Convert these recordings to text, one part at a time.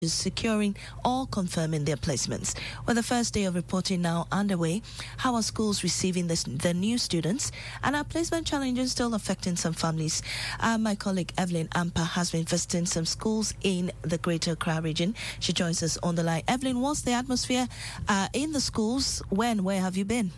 securing or confirming their placements. With the first day of reporting now underway, how are schools receiving the new students, and are placement challenges still affecting some families? My colleague Evelyn Ampa has been visiting some schools in the Greater Accra region. She joins us on the line. Evelyn, what's the atmosphere in the schools? Where have you been?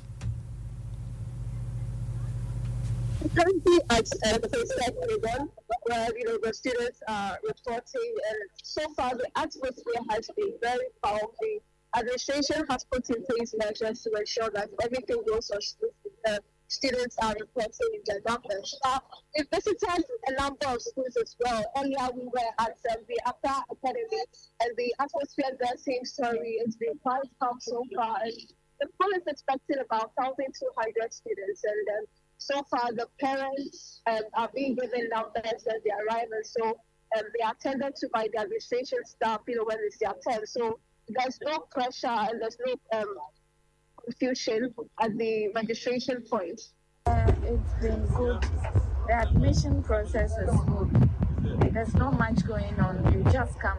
Currently at the first step where the students are reporting, and so far the atmosphere has been very powerful. The administration has put in place measures to ensure that everything goes on smoothly. Students are reporting in their numbers. We visited a number of schools as well. Earlier we were at the Accra Academy, and the atmosphere there, same story. It's been quite calm so far. And the school is expecting about 1,200 students, and so far, the parents are being given numbers as they arrive, and so they are attended to by the administration staff, when it's their turn. So there's no pressure and there's no confusion at the registration point. It's been good. The admission process is smooth. There's not much going on. You just come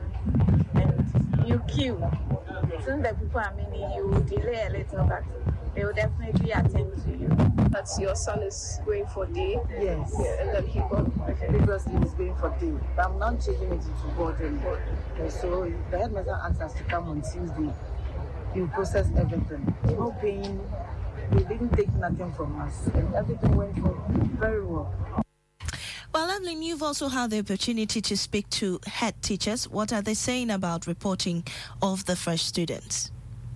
and you queue. Soon the people are many, you delay a little, but they will definitely attend to you. That your son is going for day? Yes. Yeah, and then he got previously he's going for day. But I'm not changing it into board anymore. So the headmaster asked us to come on Tuesday. He'll process everything. No pain. They didn't take nothing from us. And everything went very well. Well, Evelyn, you've also had the opportunity to speak to head teachers. What are they saying about reporting of the fresh students?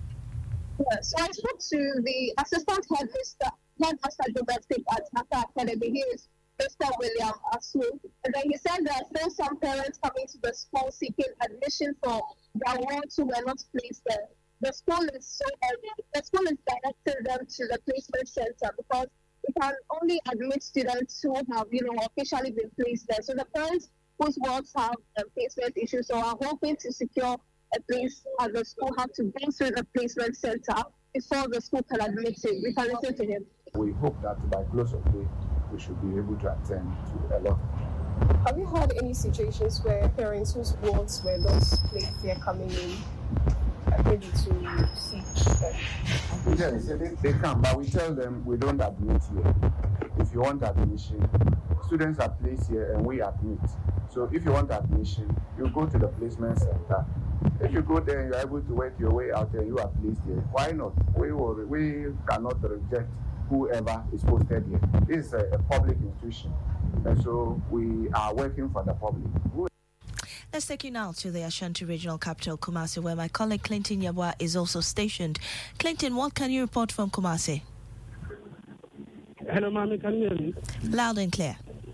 Yeah, so I spoke to the assistant headmaster domestic at Accra Academy. He is Mr. William Asu. And then he said there are still some parents coming to the school seeking admission for their ones who were not placed there. The school is directing them to the placement center because we can only admit students who have, officially been placed there. So the parents whose wards have placement issues, so are hoping to secure a place at the school, have to go through the placement center before the school can admit him. We can listen to him. We hope that by close of day, we should be able to attend to a lot. Have you had any situations where parents whose wards were not placed, they're coming in ready to seek them? Yes, they come, but we tell them we don't admit here. If you want admission, students are placed here and we admit. So if you want admission, you go to the placement center. If you go there, you're able to work your way out and you are placed here. Why not? We cannot reject whoever is posted here. This is a public institution, and so we are working for the public. Let's take you now to the Ashanti Regional Capital, Kumasi, where my colleague Clinton Yabwa is also stationed. Clinton, what can you report from Kumasi? Hello, Mami, can you hear me? Loud and clear.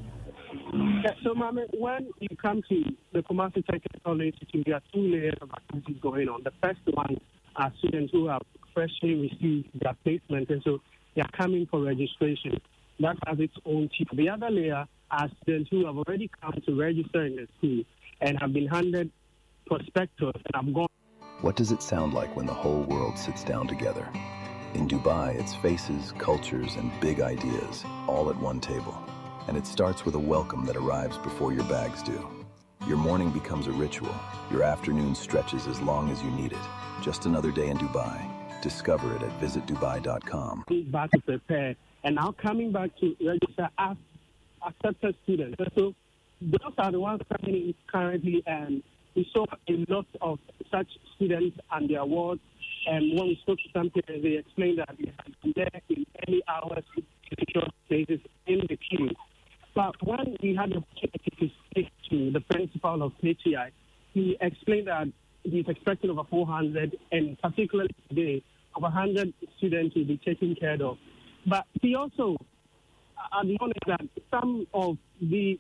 So, Mami, when you come to the Kumasi Technical Institute, there are two layers of activities going on. The first one are students who have freshly received their placement, and so they are coming for registration. That has its own team. The other layer are students who have already come to register in the school and have been handed prospectus and have gone. What does it sound like when the whole world sits down together? In Dubai, it's faces, cultures, and big ideas, all at one table. And it starts with a welcome that arrives before your bags do. Your morning becomes a ritual. Your afternoon stretches as long as you need it. Just another day in Dubai. Discover it at visitdubai.com. Back to prepare, and now coming back to register as accepted students. So those are the ones coming in currently, and we saw a lot of such students and their wards. And when we spoke to some parents, they explained that they had been there in early hours to secure places in the queue. But when we had the opportunity to speak to the principal of KTI, he explained that he's expecting over 400, and particularly today, over 100 students will be taken care of. But he also acknowledged that some of these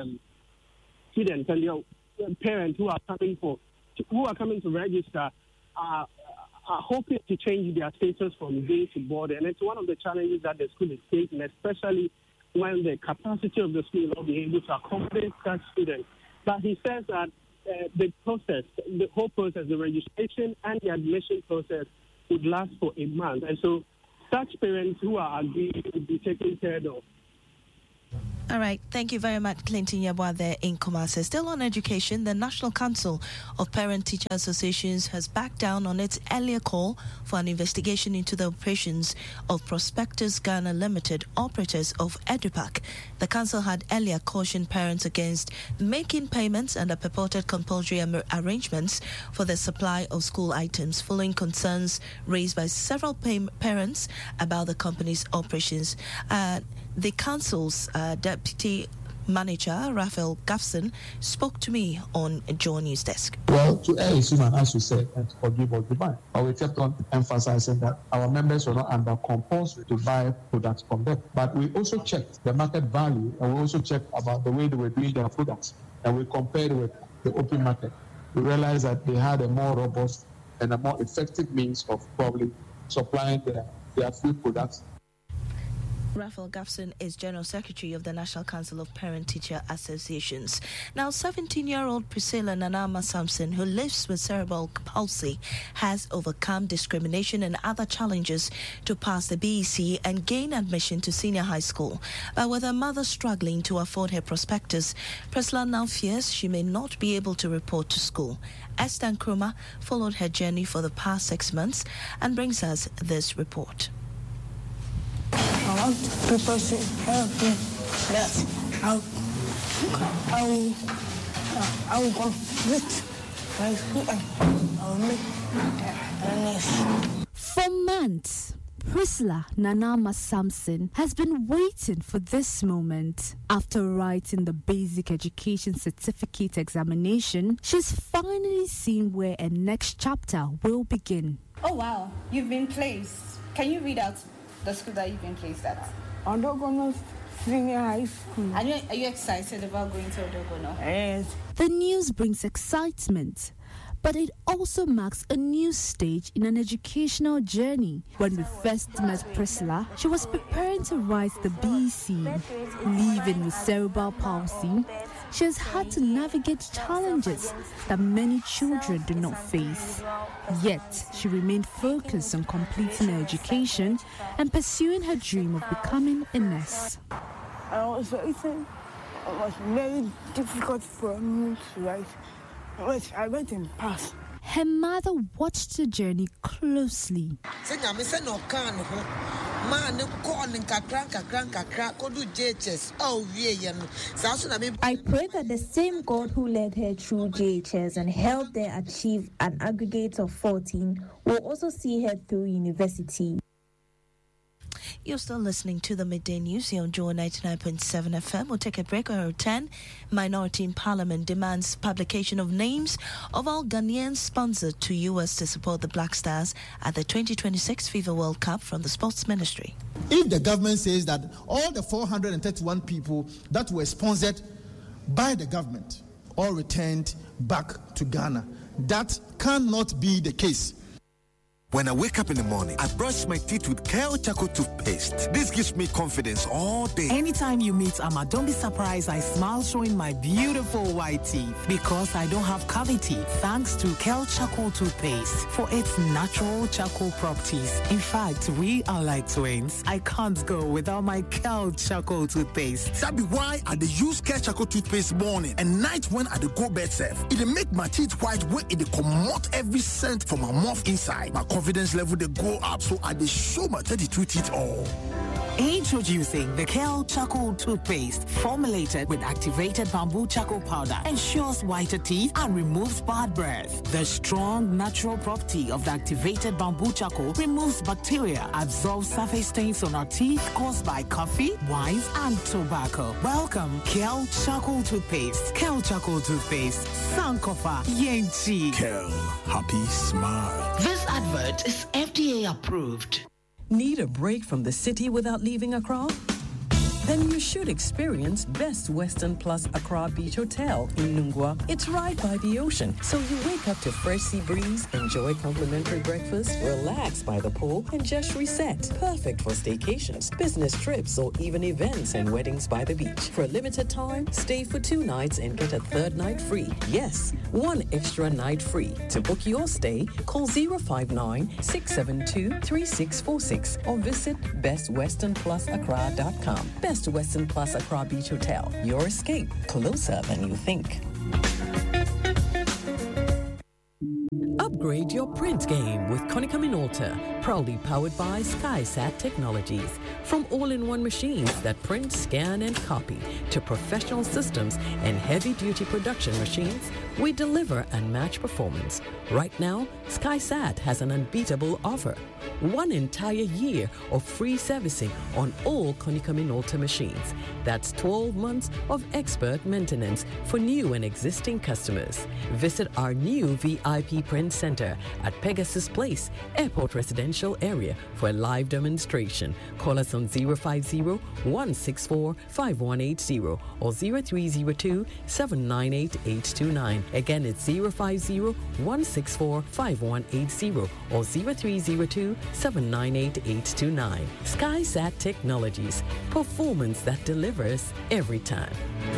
students and their parents who are coming to register are hoping to change their status from day to board, and it's one of the challenges that the school is facing, especially when the capacity of the school will not be able to accommodate such students. But he says that the whole process, the registration and the admission process would last for a month. And so such parents who are agreed to be taken care of All right, thank you very much, Clinton Yabwa there in Kumasi. Still on education, the National Council of Parent-Teacher Associations has backed down on its earlier call for an investigation into the operations of Prospectus Ghana Limited, operators of EduPac. The council had earlier cautioned parents against making payments under purported compulsory arrangements for the supply of school items, following concerns raised by several parents about the company's operations. The council's deputy manager, Raphael Gafson, spoke to me on Joy News Desk. Well, to err is human, as you said, and to forgive or divine. But we kept on emphasizing that our members were not under compulsory to buy products from them. But we also checked the market value, and we also checked about the way they were doing their products, and we compared with the open market. We realized that they had a more robust and a more effective means of probably supplying their food products. Raphael Gafson is General Secretary of the National Council of Parent-Teacher Associations. Now, 17-year-old Priscilla Nanama Samson, who lives with cerebral palsy, has overcome discrimination and other challenges to pass the BEC and gain admission to senior high school. But with her mother struggling to afford her prospectus, Priscilla now fears she may not be able to report to school. Esther Nkrumah followed her journey for the past 6 months and brings us this report. I want people to help me that I will complete my school and I will make honest. For months, Priscilla Nanama Samson has been waiting for this moment. After writing the Basic Education Certificate examination, she's finally seen where her next chapter will begin. Oh wow, you've been placed. Can you read out the school that you've been placed at? Odogono Senior High School. Are you excited about going to Odogono? Yes. The news brings excitement, but it also marks a new stage in an educational journey. When we first met Priscilla, she was preparing to write the BEC. Living with cerebral palsy, she has had to navigate challenges that many children do not face. Yet, she remained focused on completing her education and pursuing her dream of becoming a nurse. I was writing. It was very difficult for me to write, but I went and passed. Her mother watched the journey closely. I pray that the same God who led her through JHS and helped her achieve an aggregate of 14 will also see her through university. You're still listening to the Midday News here on Joy 99.7 FM. We'll take a break. At 10, Minority in Parliament demands publication of names of all Ghanaians sponsored to U.S. to support the Black Stars at the 2026 FIFA World Cup from the Sports Ministry. If the government says that all the 431 people that were sponsored by the government all returned back to Ghana, that cannot be the case. When I wake up in the morning, I brush my teeth with Kale Charcoal toothpaste. This gives me confidence all day. Anytime you meet Amma, don't be surprised I smile showing my beautiful white teeth because I don't have cavity thanks to Kale Charcoal toothpaste for its natural charcoal properties. In fact, we are like twins. I can't go without my Kale Charcoal toothpaste. That be why I use Kale Charcoal toothpaste morning and night when I go bed safe. It make my teeth white when it come out every scent from my mouth inside. My confidence level they go up, so I show my 32 teeth all. Introducing the Kale Charcoal toothpaste, formulated with activated bamboo charcoal powder, ensures whiter teeth and removes bad breath. The strong natural property of the activated bamboo charcoal removes bacteria, absorbs surface stains on our teeth caused by coffee, wines, and tobacco. Welcome, Kale Charcoal toothpaste. Kale Charcoal toothpaste. Sankofa Yenchi. Kale, happy smile. This advert is FDA approved. Need a break from the city without leaving Accra? Then you should experience Best Western Plus Accra Beach Hotel in Nungwa. It's right by the ocean, so you wake up to fresh sea breeze, enjoy complimentary breakfast, relax by the pool, and just reset. Perfect for staycations, business trips, or even events and weddings by the beach. For a limited time, stay for 2 nights and get a 3rd night free. Yes, 1 extra night free. To book your stay, call 059-672-3646 or visit bestwesternplusaccra.com. Best Best Western Plus Accra Beach Hotel. Your escape closer than you think. Upgrade your print game with Konica Minolta, proudly powered by SkySat Technologies. From all-in-one machines that print, scan, and copy to professional systems and heavy-duty production machines, we deliver unmatched performance. Right now, SkySat has an unbeatable offer. 1 entire year of free servicing on all Konica Minolta machines. That's 12 months of expert maintenance for new and existing customers. Visit our new VIP Print Center at Pegasus Place, Airport Residential Area for a live demonstration. Call us on 050-164-5180 or 0302-798-829. Again, it's 050-164-5180 or 0302-798-829. SkySat Technologies, performance that delivers every time.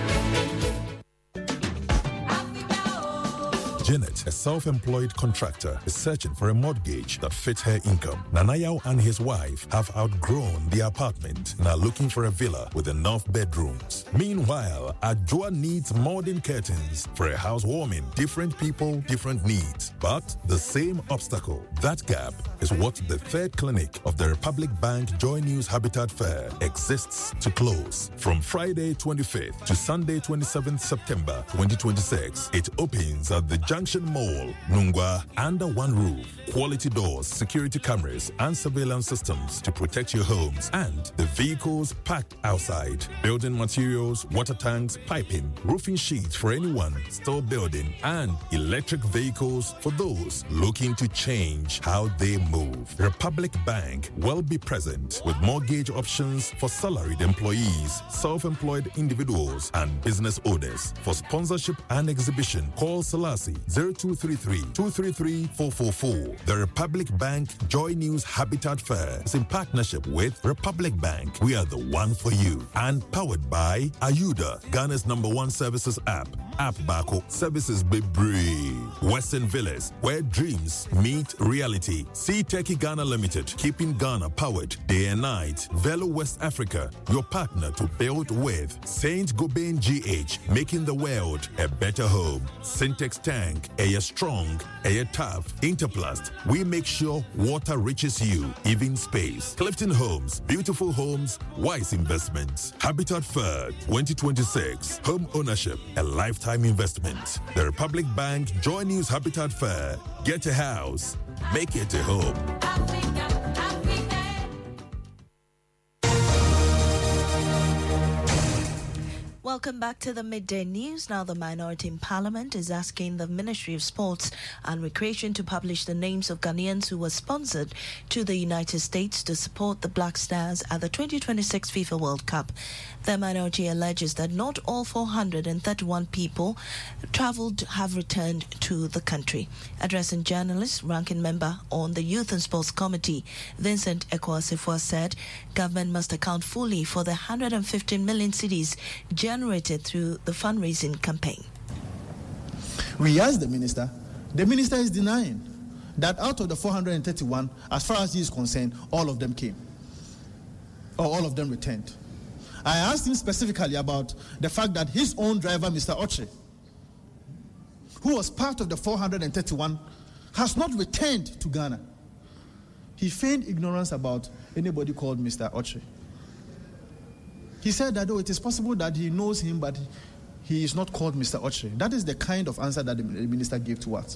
Janet, a self-employed contractor, is searching for a mortgage that fits her income. Nanayao and his wife have outgrown the apartment and are looking for a villa with enough bedrooms. Meanwhile, Ajua needs modern curtains for a housewarming. Different people, different needs, but the same obstacle. That gap is what the third clinic of the Republic Bank Joy News Habitat Fair exists to close. From Friday 25th to Sunday 27th September 2026, it opens at the Junction Mall, Nungwa, under one roof. Quality doors, security cameras, and surveillance systems to protect your homes and the vehicles parked outside. Building materials, water tanks, piping, roofing sheets for anyone still building, and electric vehicles for those looking to change how they move. Republic Bank will be present with mortgage options for salaried employees, self-employed individuals, and business owners. For sponsorship and exhibition, call Selassie 0233-233-444. The Republic Bank Joy News Habitat Fair is in partnership with Republic Bank. We are the one for you. And powered by Ayuda, Ghana's #1 services app. App Bako, services be brave. Western Villas, where dreams meet reality. See Techie Ghana Limited, keeping Ghana powered day and night. Velo West Africa, your partner to build with. Saint Gobain GH, making the world a better home. Syntex Tank, Air Strong, Air Tough, Interplast. We make sure water reaches you, even space. Clifton Homes, beautiful homes, wise investments. Habitat Fair 2026, home ownership, a lifetime investment. The Republic Bank Joy News Habitat Fair. Get a house, make it a home. Welcome back to the Midday News. Now, the minority in Parliament is asking the Ministry of Sports and Recreation to publish the names of Ghanaians who were sponsored to the United States to support the Black Stars at the 2026 FIFA World Cup. The minority alleges that not all 431 people travelled have returned to the country. Addressing journalists, ranking member on the Youth and Sports Committee, Vincent Ekwasifwa, said government must account fully for the 115 million cedis generated through the fundraising campaign. We asked the minister is denying that out of the 431, as far as he is concerned, all of them came, or all of them returned. I asked him specifically about the fact that his own driver, Mr. Oche, who was part of the 431, has not returned to Ghana. He feigned ignorance about anybody called Mr. Oche. He said that, it is possible that he knows him, but he is not called Mr. Oche. That is the kind of answer that the minister gave to us.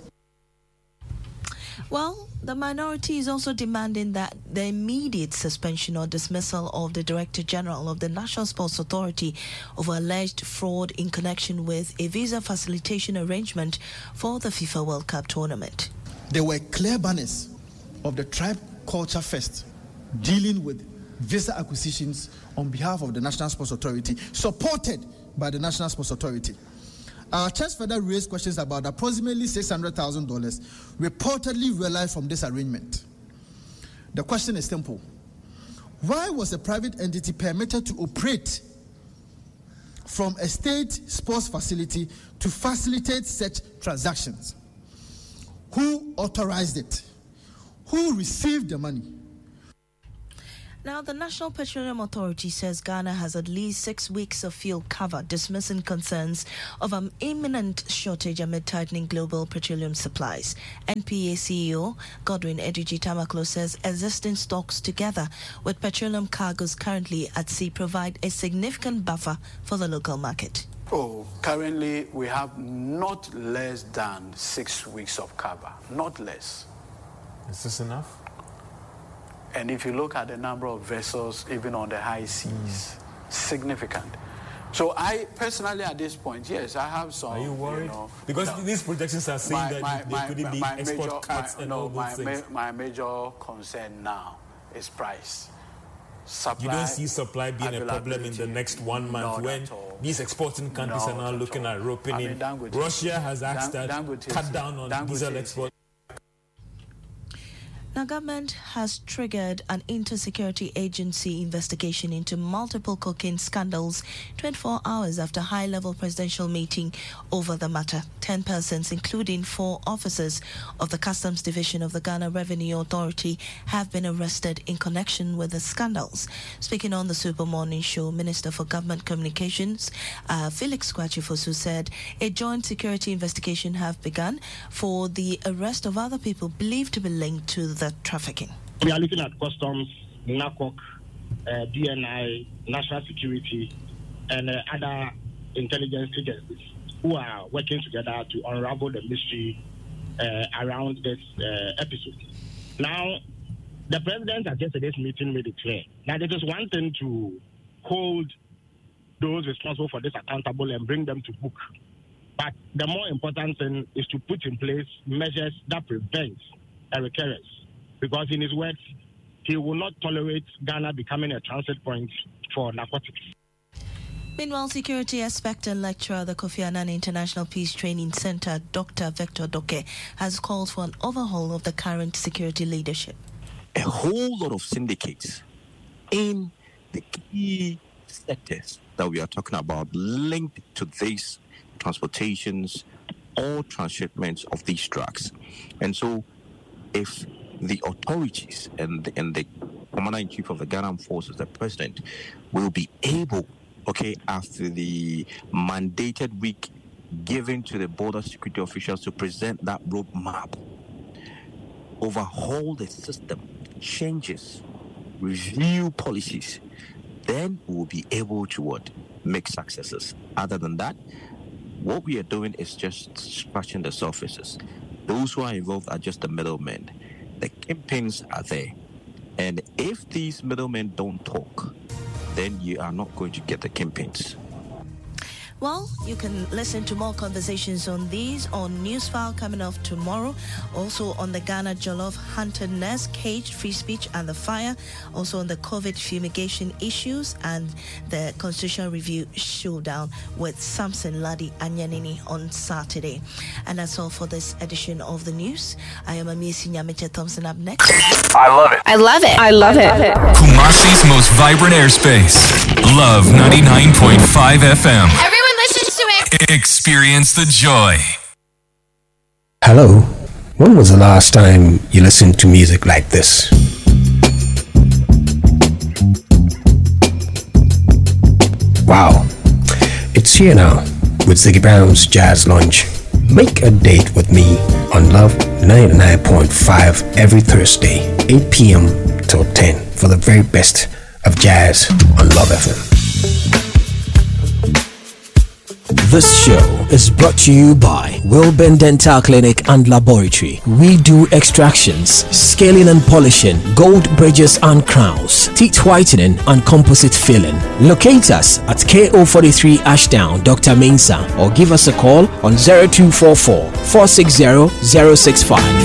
Well, the minority is also demanding that the immediate suspension or dismissal of the Director General of the National Sports Authority over alleged fraud in connection with a visa facilitation arrangement for the FIFA World Cup tournament. There were clear banners of the Tribe Culture Fest dealing with visa acquisitions on behalf of the National Sports Authority, supported by the National Sports Authority. Our church further raised questions about approximately $600,000 reportedly realized from this arrangement. The question is simple. Why was a private entity permitted to operate from a state sports facility to facilitate such transactions? Who authorized it? Who received the money? Now, the National Petroleum Authority says Ghana has at least 6 weeks of fuel cover, dismissing concerns of an imminent shortage amid tightening global petroleum supplies. NPA CEO Godwin Edudzi Tamaklo says existing stocks together with petroleum cargoes currently at sea provide a significant buffer for the local market. Currently we have not less than 6 weeks of cover, not less. Is this enough? And if you look at the number of vessels, even on the high seas, significant. So I personally, at this point, yes, I have some. Are you worried? Because these projections are saying that there could be export cuts and all those things. My major concern now is price. Supply, you don't see supply being a problem in the next 1 month when these exporting countries are now looking at roping in. Russia has asked that cut down on diesel export. Now, government has triggered an inter-security agency investigation into multiple cocaine scandals 24 hours after high-level presidential meeting over the matter. 10 persons, including 4 officers of the Customs Division of the Ghana Revenue Authority, have been arrested in connection with the scandals. Speaking on the Super Morning Show, Minister for Government Communications, Felix Kwakye-Fosu, said a joint security investigation have begun for the arrest of other people believed to be linked to the trafficking. We are looking at customs, NACOC, DNI, national security, and other intelligence agencies who are working together to unravel the mystery around this episode. Now, the president at yesterday's meeting made it clear. Now, it is one thing to hold those responsible for this accountable and bring them to book. But the more important thing is to put in place measures that prevent a recurrence. Because in his words, he will not tolerate Ghana becoming a transit point for narcotics. Meanwhile, security expert and lecturer at the Kofi Annan International Peace Training Center, Dr. Victor Doke, has called for an overhaul of the current security leadership. A whole lot of syndicates in the key sectors that we are talking about linked to these transportations or transshipments of these drugs. And so if the authorities and the Commander-in-Chief of the Ghana Armed Forces, the President, will be able, after the mandated week given to the border security officials to present that roadmap, overhaul the system, changes, review policies, then we will be able to make successes. Other than that, what we are doing is just scratching the surfaces. Those who are involved are just the middlemen. The kingpins are there. And if these middlemen don't talk, then you are not going to get the kingpins. Well, you can listen to more conversations on these on Newsfile coming off tomorrow. Also on the Ghana Jollof Huntedness, Caged Free Speech and the Fire. Also on the COVID fumigation issues and the Constitutional Review Showdown with Samson Ladi Anyanini on Saturday. And that's all for this edition of the news. I am Amisi Nyamiche Thompson. Up next. I love it. I love it. I love it. Kumasi's most vibrant airspace. Love 99.5 FM. Everyone listens to it. Experience the joy. Hello. When was the last time you listened to music like this? Wow. It's here now with Ziggy Brown's Jazz Lunch. Make a date with me on Love 99.5 every Thursday, 8 p.m. till 10 for the very best of jazz on Love FM. This show is brought to you by Wilburn Dental Clinic and Laboratory. We do extractions, scaling and polishing, gold bridges and crowns, teeth whitening and composite filling. Locate us at KO43 Ashdown, Dr. Mensa, or give us a call on 0244 460 065.